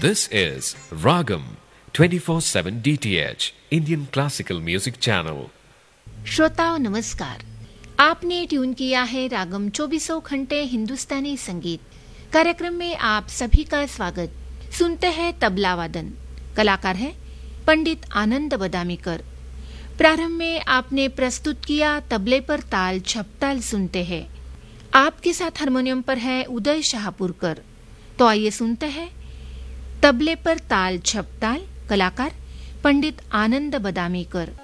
This is Ragam 24/7 DTH Indian Classical Music Channel. श्रोताओं नमस्कार, आपने ट्यून किया है रागम 24 घंटे हिंदुस्तानी संगीत कार्यक्रम में आप सभी का स्वागत। सुनते हैं तबला वादन, कलाकार है पंडित आनंद बदामीकर। प्रारंभ में आपने प्रस्तुत किया तबले पर ताल झपताल सुनते हैं। आपके साथ हारमोनियम पर है उदय शाहपुरकर। तो आइए सुनते हैं तबले पर ताल झपताल, कलाकार पंडित आनंद बदामीकर।